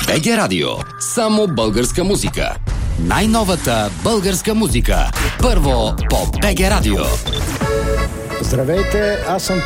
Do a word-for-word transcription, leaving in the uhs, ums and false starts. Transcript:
БГ Радио. Само българска музика. Най-новата българска музика. Първо по БГ Радио. Здравейте, аз съм